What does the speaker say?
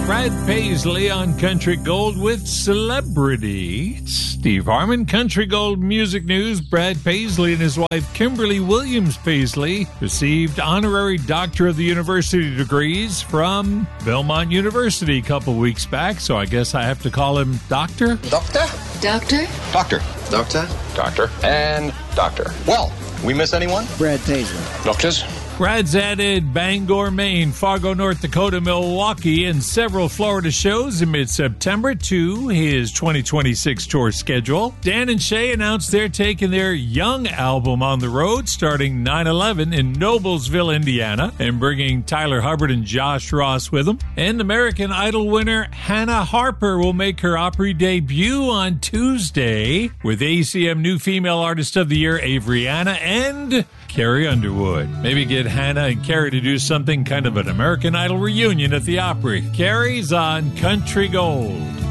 Brad Paisley on Country Gold with Celebrity. It's Steve Harmon, Country Gold Music News. Brad Paisley and his wife Kimberly Williams Paisley received honorary Doctor of the University degrees from Belmont University a couple weeks back, so I guess I have to call him Doctor? Doctor? Doctor? Doctor. Doctor? Doctor. And Doctor. Well, we miss anyone? Brad Paisley. Doctors? Brad's added Bangor, Maine, Fargo, North Dakota, Milwaukee, and several Florida shows in mid-September to his 2026 tour schedule. Dan and Shay announced they're taking their Young album on the road starting 9/11 in Noblesville, Indiana, and bringing Tyler Hubbard and Josh Ross with them. And American Idol winner Hannah Harper will make her Opry debut on Tuesday with ACM New Female Artist of the Year Avery Anna and Carrie Underwood. Maybe get Hannah and Carrie to do something kind of an American Idol reunion at the Opry. Carrie's on Country Gold.